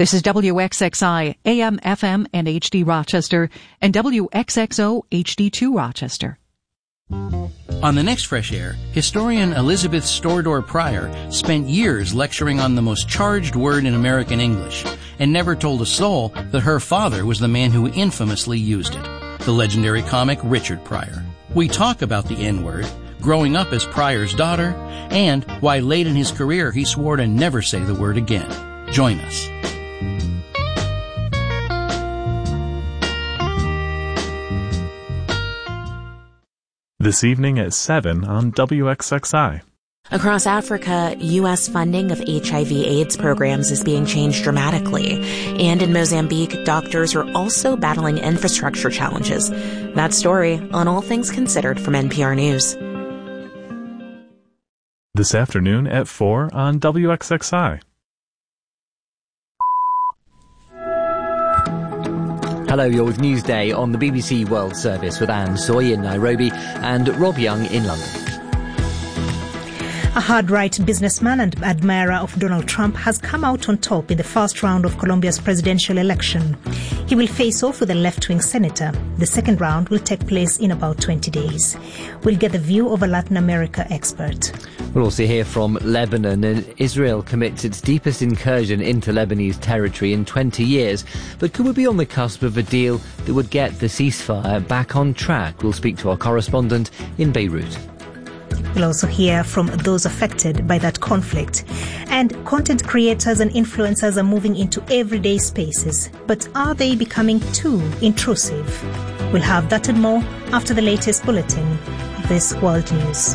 This is WXXI, AM, FM, and HD Rochester, and WXXO HD2 Rochester. On the next Fresh Air, historian Elizabeth Stordor Pryor spent years lecturing on the most charged word in American English, and never told a soul that her father was the man who infamously used it, the legendary comic Richard Pryor. We talk about the N-word, growing up as Pryor's daughter, and why late in his career he swore to never say the word again. Join us. This evening at 7 on WXXI. Across Africa, U.S. funding of HIV/AIDS programs is being changed dramatically. And in Mozambique, doctors are also battling infrastructure challenges. That story on All Things Considered from NPR News. This afternoon at 4 on WXXI. Hello, you're with Newsday on the BBC World Service with Anne Soy in Nairobi and Rob Young in London. A hard-right businessman and admirer of Donald Trump has come out on top in the first round of Colombia's presidential election. He will face off with a left-wing senator. The second round will take place in about 20 days. We'll get the view of a Latin America expert. We'll also hear from Lebanon, and Israel commits its deepest incursion into Lebanese territory in 20 years. But could we be on the cusp of a deal that would get the ceasefire back on track? We'll speak to our correspondent in Beirut. We'll also hear from those affected by that conflict. And content creators and influencers are moving into everyday spaces. But are they becoming too intrusive? We'll have that and more after the latest bulletin. This World News.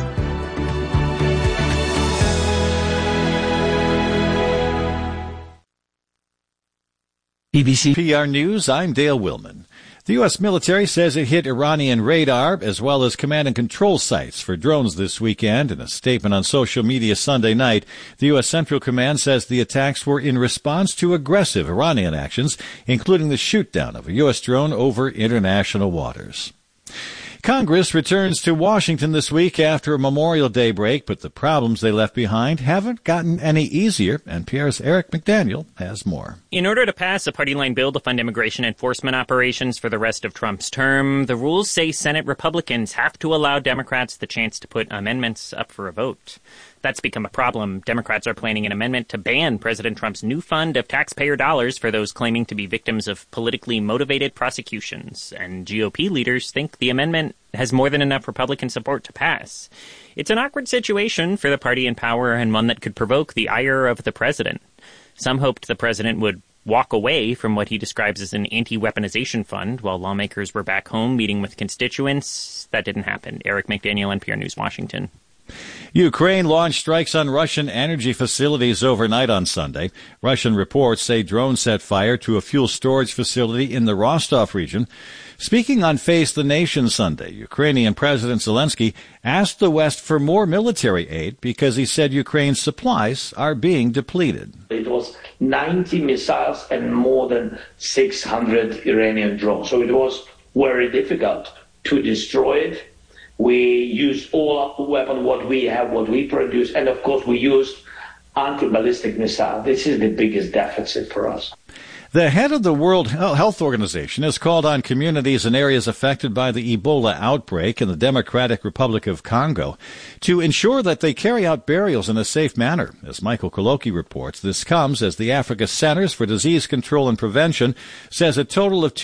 BBC PR News, I'm Dale Willman. The U.S. military says it hit Iranian radar as well as command and control sites for drones this weekend. In a statement on social media Sunday night, the U.S. Central Command says the attacks were in response to aggressive Iranian actions, including the shootdown of a U.S. drone over international waters. Congress returns to Washington this week after a Memorial Day break, but the problems they left behind haven't gotten any easier, and NPR's Eric McDaniel has more. In order to pass a party-line bill to fund immigration enforcement operations for the rest of Trump's term, the rules say Senate Republicans have to allow Democrats the chance to put amendments up for a vote. That's become a problem. Democrats are planning an amendment to ban President Trump's new fund of taxpayer dollars for those claiming to be victims of politically motivated prosecutions. And GOP leaders think the amendment has more than enough Republican support to pass. It's an awkward situation for the party in power and one that could provoke the ire of the president. Some hoped the president would walk away from what he describes as an anti-weaponization fund while lawmakers were back home meeting with constituents. That didn't happen. Eric McDaniel, NPR News, Washington. Ukraine launched strikes on Russian energy facilities overnight on Sunday. Russian reports say drones set fire to a fuel storage facility in the Rostov region. Speaking on Face the Nation Sunday, Ukrainian President Zelensky asked the West for more military aid because he said Ukraine's supplies are being depleted. It was 90 missiles and more than 600 Iranian drones. So it was very difficult to destroy it. We used all our weapons, what we have, what we produce, and of course we used anti-ballistic missiles. This is the biggest deficit for us. The head of the World Health Organization has called on communities in areas affected by the Ebola outbreak in the Democratic Republic of Congo to ensure that they carry out burials in a safe manner. As Michael Koloki reports, this comes as the Africa Centers for Disease Control and Prevention says a total of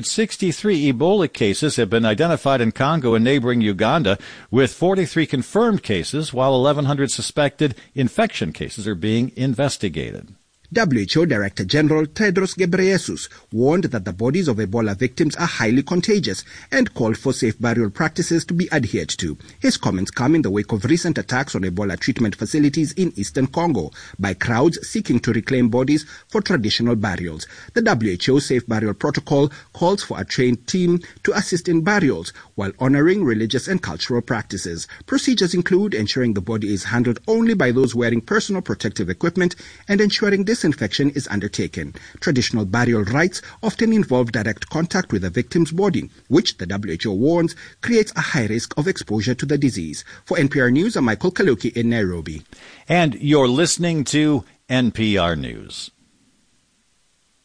263 Ebola cases have been identified in Congo and neighboring Uganda, with 43 confirmed cases, while 1,100 suspected infection cases are being investigated. WHO Director General Tedros Ghebreyesus warned that the bodies of Ebola victims are highly contagious and called for safe burial practices to be adhered to. His comments come in the wake of recent attacks on Ebola treatment facilities in eastern Congo by crowds seeking to reclaim bodies for traditional burials. The WHO Safe Burial Protocol calls for a trained team to assist in burials while honoring religious and cultural practices. Procedures include ensuring the body is handled only by those wearing personal protective equipment and ensuring disinfection is undertaken. Traditional burial rites often involve direct contact with the victim's body, which the WHO warns creates a high risk of exposure to the disease. For NPR News, I'm Michael Kaluki in Nairobi. And you're listening to NPR News.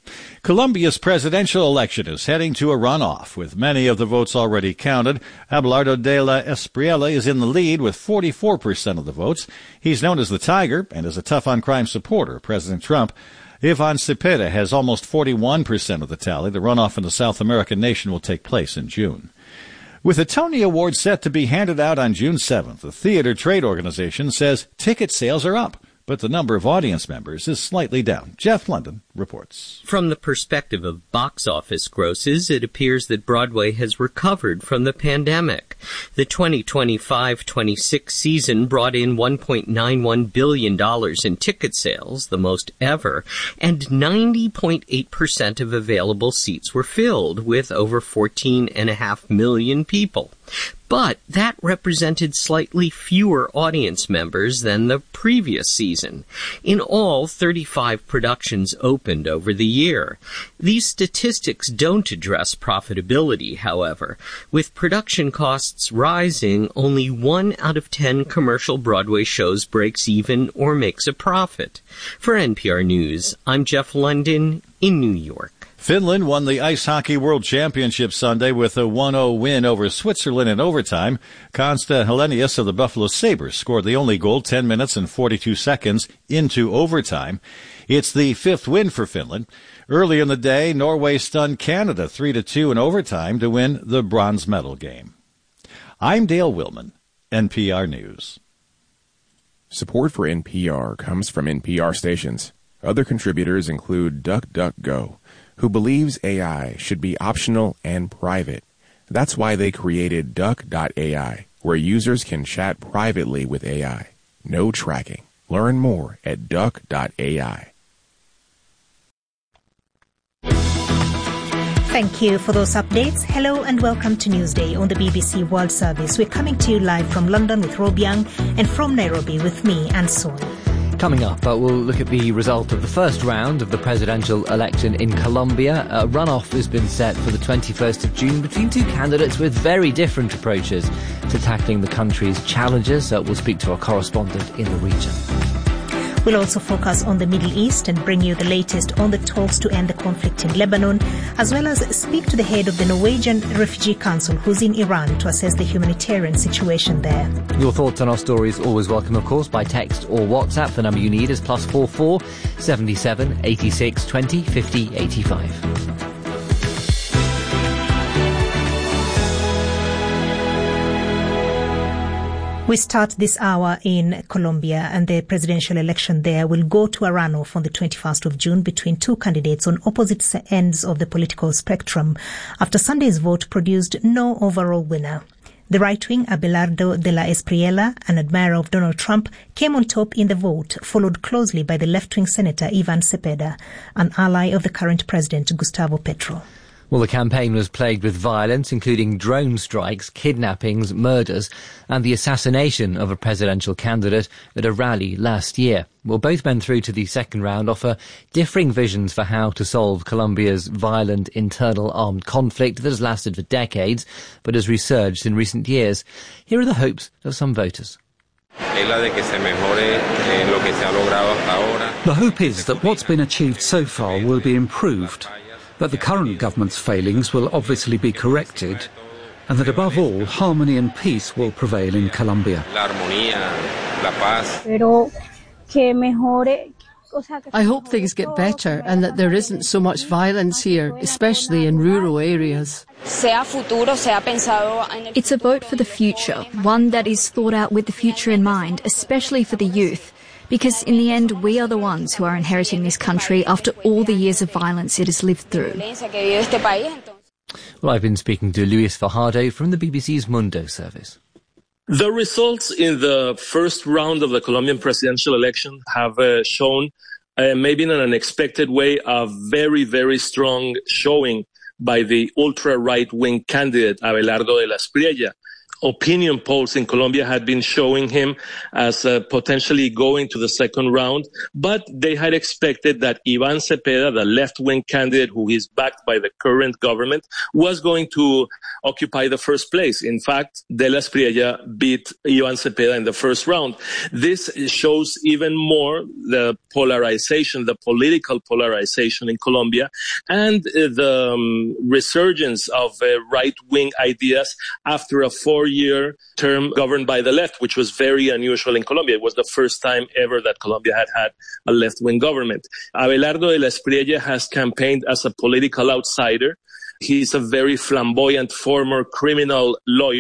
Colombia's presidential election is heading to a runoff, with many of the votes already counted. Abelardo de la Espriella is in the lead with 44% of the votes. He's known as the Tiger and is a tough-on-crime supporter of President Trump. Ivan Cepeda has almost 41% of the tally. The runoff in the South American nation will take place in June. With the Tony Award set to be handed out on June 7th, the Theater Trade Organization says ticket sales are up, but the number of audience members is slightly down. Jeff London reports. From the perspective of box office grosses, it appears that Broadway has recovered from the pandemic. The 2025-26 season brought in $1.91 billion in ticket sales, the most ever, and 90.8% of available seats were filled, with over 14.5 million people. But that represented slightly fewer audience members than the previous season. In all, 35 productions opened over the year. These statistics don't address profitability, however. With production costs rising, only 1 out of 10 commercial Broadway shows breaks even or makes a profit. For NPR News, I'm Jeff London in New York. Finland won the Ice Hockey World Championship Sunday with a 1-0 win over Switzerland in overtime. Konsta Helenius of the Buffalo Sabres scored the only goal 10 minutes and 42 seconds into overtime. It's the 5th win for Finland. Early in the day, Norway stunned Canada 3-2 in overtime to win the bronze medal game. I'm Dale Willman, NPR News. Support for NPR comes from NPR stations. Other contributors include DuckDuckGo, who believes AI should be optional and private. That's why they created Duck.ai, where users can chat privately with AI. No tracking. Learn more at Duck.ai. Thank you for those updates. Hello and welcome to Newsday on the BBC World Service. We're coming to you live from London with Rob Young and from Nairobi with me, Anne Soy. Coming up, we'll look at the result of the first round of the presidential election in Colombia. A runoff has been set for the 21st of June between two candidates with very different approaches to tackling the country's challenges. We'll speak to our correspondent in the region. We'll also focus on the Middle East and bring you the latest on the talks to end the conflict in Lebanon, as well as speak to the head of the Norwegian Refugee Council, who's in Iran, to assess the humanitarian situation there. Your thoughts on our stories always welcome, of course, by text or WhatsApp. The number you need is +44 77 86 20 50 85. We start this hour in Colombia, and the presidential election there will go to a runoff on the 21st of June between two candidates on opposite ends of the political spectrum, after Sunday's vote produced no overall winner. The right-wing Abelardo de la Espriella, an admirer of Donald Trump, came on top in the vote, followed closely by the left-wing Senator Ivan Cepeda, an ally of the current president Gustavo Petro. Well, the campaign was plagued with violence, including drone strikes, kidnappings, murders, and the assassination of a presidential candidate at a rally last year. Well, both men through to the second round offer differing visions for how to solve Colombia's violent internal armed conflict that has lasted for decades, but has resurged in recent years. Here are the hopes of some voters. The hope is that what's been achieved so far will be improved, that the current government's failings will obviously be corrected, and that above all, harmony and peace will prevail in Colombia. I hope things get better and that there isn't so much violence here, especially in rural areas. It's a vote for the future, one that is thought out with the future in mind, especially for the youth. Because in the end, we are the ones who are inheriting this country after all the years of violence it has lived through. Well, I've been speaking to Luis Fajardo from the BBC's Mundo service. The results in the first round of the Colombian presidential election have shown, maybe in an unexpected way, a very, very strong showing by the ultra-right-wing candidate Abelardo de la Espriella, opinion polls in Colombia had been showing him as potentially going to the second round, but they had expected that Iván Cepeda, the left-wing candidate who is backed by the current government, was going to occupy the first place. In fact, De La Espriella beat Iván Cepeda in the first round. This shows even more the polarization, the political polarization in Colombia, and the resurgence of right-wing ideas after a 4-year term governed by the left, which was very unusual in Colombia. It was the first time ever that Colombia had a left-wing government. Abelardo de la Espriella has campaigned as a political outsider. He's a very flamboyant former criminal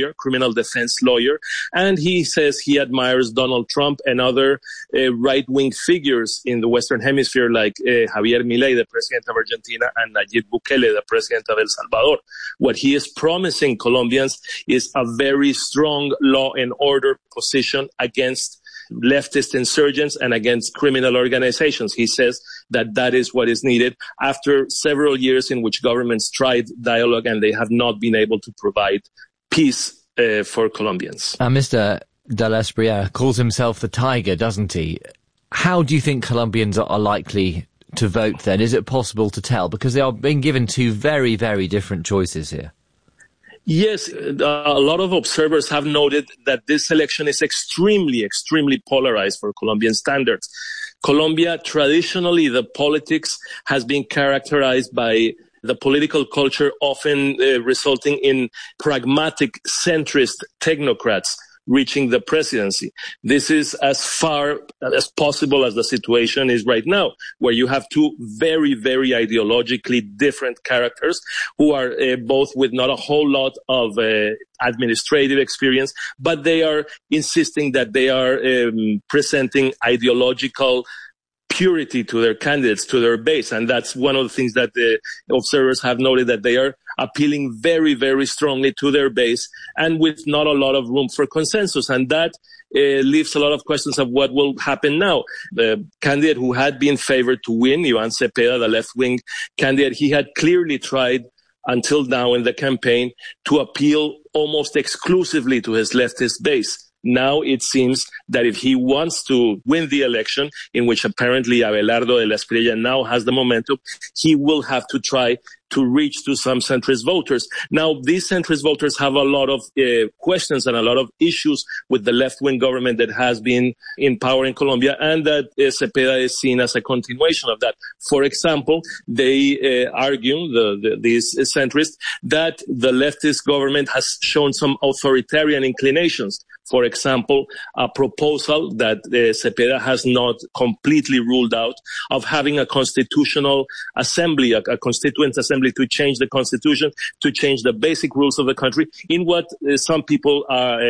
defense lawyer, and he says he admires Donald Trump and other right-wing figures in the Western Hemisphere like Javier Milei, the president of Argentina, and Nayib Bukele, the president of El Salvador. What he is promising Colombians is a very strong law and order position against leftist insurgents and against criminal organizations. He says that is what is needed after several years in which governments tried dialogue and they have not been able to provide peace for Colombians. Mr. De La Espriella calls himself the tiger, doesn't he? How do you think Colombians are likely to vote then? Is it possible to tell? Because they are being given two very, very different choices here. Yes, a lot of observers have noted that this election is extremely, extremely polarized for Colombian standards. Colombia, traditionally, the politics has been characterized by the political culture often resulting in pragmatic, centrist technocrats reaching the presidency. This is as far as possible as the situation is right now, where you have two very, very ideologically different characters who are both with not a whole lot of administrative experience, but they are insisting that they are presenting ideological purity to their candidates, to their base. And that's one of the things that the observers have noted, that they are appealing very, very strongly to their base and with not a lot of room for consensus. And that leaves a lot of questions of what will happen now. The candidate who had been favored to win, Iván Cepeda, the left-wing candidate, he had clearly tried until now in the campaign to appeal almost exclusively to his leftist base. Now it seems that if he wants to win the election, in which apparently Abelardo de la Espriella now has the momentum, he will have to try to reach to some centrist voters. Now, these centrist voters have a lot of questions and a lot of issues with the left-wing government that has been in power in Colombia, and that Cepeda is seen as a continuation of that. For example, they argue, these centrists, that the leftist government has shown some authoritarian inclinations. For example, a proposal that Cepeda has not completely ruled out of having a constitutional assembly, a constituent assembly to change the constitution, to change the basic rules of the country in what some people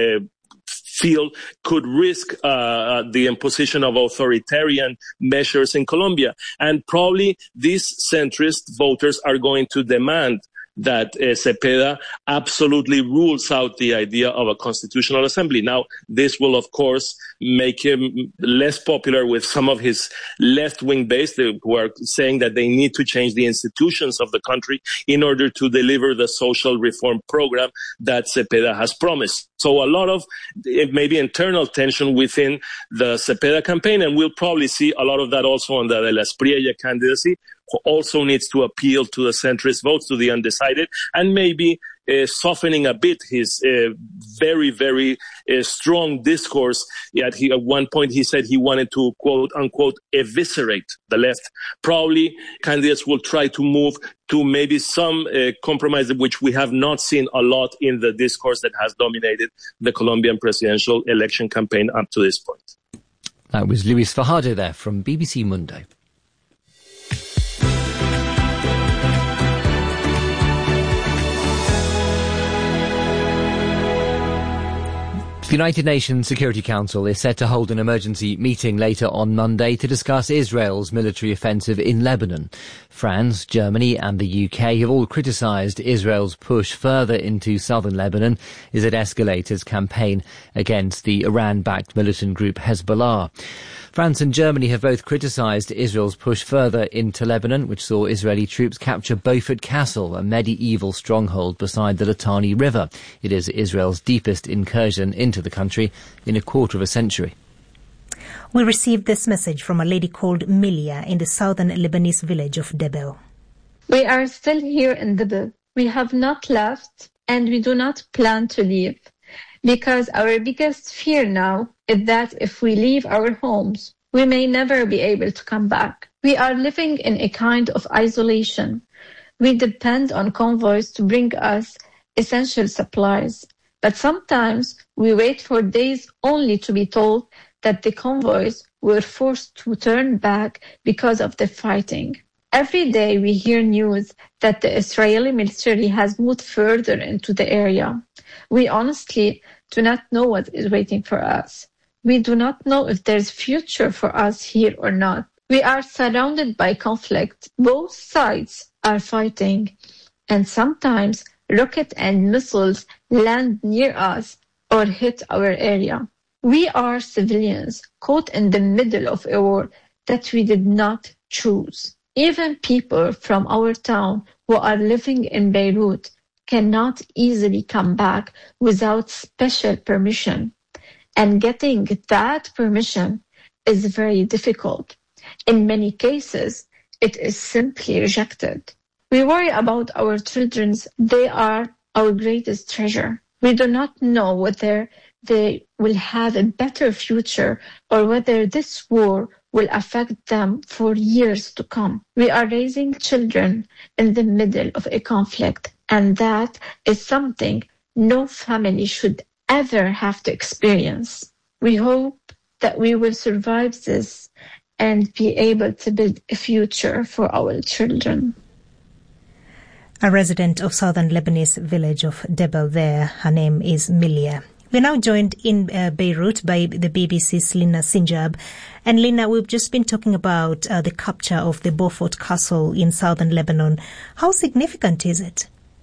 feel could risk the imposition of authoritarian measures in Colombia. And probably these centrist voters are going to demand that Cepeda absolutely rules out the idea of a constitutional assembly. Now, this will, of course, make him less popular with some of his left-wing base who are saying that they need to change the institutions of the country in order to deliver the social reform program that Cepeda has promised. So a lot of maybe internal tension within the Cepeda campaign, and we'll probably see a lot of that also on the De La Espriella candidacy, who also needs to appeal to the centrist votes, to the undecided, and maybe softening a bit his very, very strong discourse. At one point he said he wanted to, quote unquote, eviscerate the left. Probably candidates will try to move to maybe some compromise, which we have not seen a lot in the discourse that has dominated the Colombian presidential election campaign up to this point. That was Luis Fajardo there from BBC Mundo. The United Nations Security Council is set to hold an emergency meeting later on Monday to discuss Israel's military offensive in Lebanon. France, Germany and the UK have all criticised Israel's push further into southern Lebanon as it escalates its campaign against the Iran-backed militant group Hezbollah. France and Germany have both criticised Israel's push further into Lebanon, which saw Israeli troops capture Beaufort Castle, a medieval stronghold beside the Litani River. It is Israel's deepest incursion into the country in a quarter of a century. We received this message from a lady called Milia in the southern Lebanese village of Debel. We are still here in Debel. We have not left and we do not plan to leave. Because our biggest fear now is that if we leave our homes, we may never be able to come back. We are living in a kind of isolation. We depend on convoys to bring us essential supplies. But sometimes we wait for days only to be told that the convoys were forced to turn back because of the fighting. Every day we hear news that the Israeli military has moved further into the area. We honestly do not know what is waiting for us. We do not know if there's future for us here or not. We are surrounded by conflict. Both sides are fighting, and sometimes rockets and missiles land near us or hit our area. We are civilians caught in the middle of a war that we did not choose. Even people from our town who are living in Beirut cannot easily come back without special permission. And getting that permission is very difficult. In many cases, it is simply rejected. We worry about our children. They are our greatest treasure. We do not know whether they will have a better future or whether this war will affect them for years to come. We are raising children in the middle of a conflict, and that is something no family should ever have to experience. We hope that we will survive this and be able to build a future for our children. A resident of southern Lebanese village of Debel there, her name is Milia. We're now joined in Beirut by the BBC's Lina Sinjab. And Lina, we've just been talking about the capture of the Beaufort Castle in southern Lebanon. How significant is it?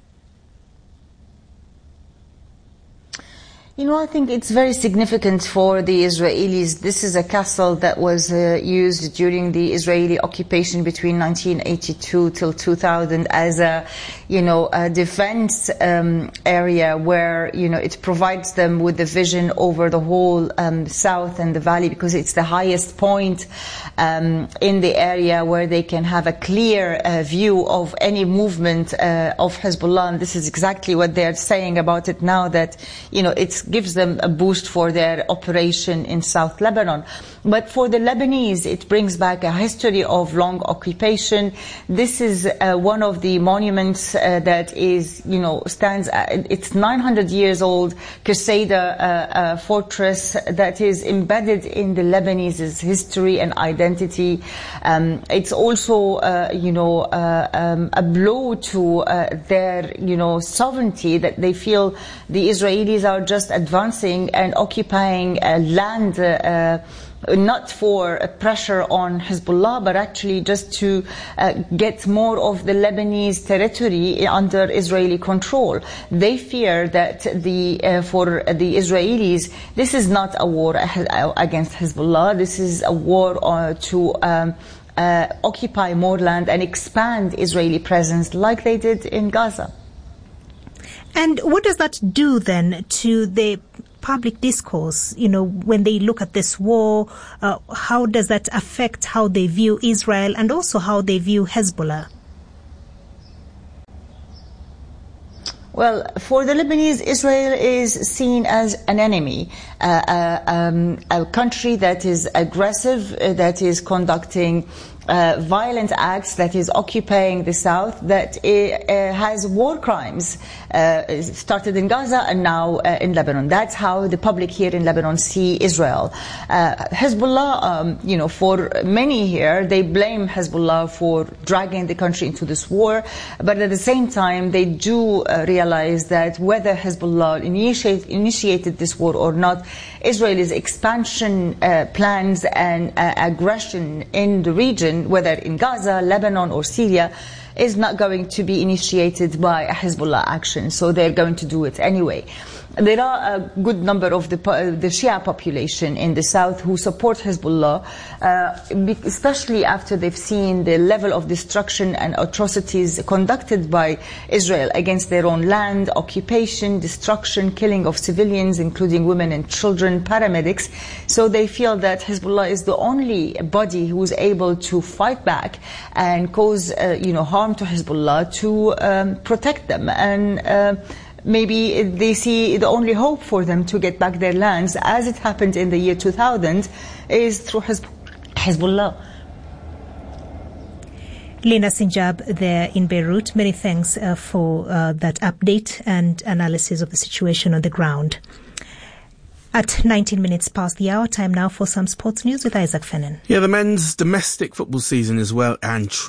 You know, I think it's very significant for the Israelis. This is a castle that was used during the Israeli occupation between 1982 till 2000 as a, a defense area where, it provides them with the vision over the whole south and the valley, because it's the highest point in the area where they can have a clear view of any movement of Hezbollah. And this is exactly what they're saying about it now, that, it gives them a boost for their operation in South Lebanon. But for the Lebanese, it brings back a history of long occupation. This is one of the monuments that is, stands, it's 900 years old, Qusayda fortress that is embedded in the Lebanese history and identity. It's also, a blow to their, sovereignty, that they feel the Israelis are just advancing and occupying land, not for pressure on Hezbollah, but actually just to get more of the Lebanese territory under Israeli control. They fear that for the Israelis, this is not a war against Hezbollah. This is a war to occupy more land and expand Israeli presence like they did in Gaza. And what does that do then to the public discourse, when they look at this war? How does that affect how they view Israel and also how they view Hezbollah? Well, for the Lebanese, Israel is seen as an enemy, a country that is aggressive, that is conducting violent acts, that is occupying the south, that has war crimes, started in Gaza and now in Lebanon. That's how the public here in Lebanon see Israel. Hezbollah, for many here, they blame Hezbollah for dragging the country into this war, but at the same time, they do realize that whether Hezbollah initiated this war or not, Israel's expansion plans and aggression in the region, whether in Gaza, Lebanon or Syria, is not going to be initiated by a Hezbollah action, so they're going to do it anyway. There are a good number of the Shia population in the south who support Hezbollah, especially after they've seen the level of destruction and atrocities conducted by Israel against their own land, occupation, destruction, killing of civilians, including women and children, paramedics. So they feel that Hezbollah is the only body who is able to fight back and cause harm to Hezbollah to protect them. And maybe they see the only hope for them to get back their lands, as it happened in the year 2000, is through Hezbollah. Lina Sinjab there in Beirut. Many thanks for that update and analysis of the situation on the ground. At 19 minutes past the hour, time now for some sports news with Isaac Fennan. Yeah, the men's domestic football season is well and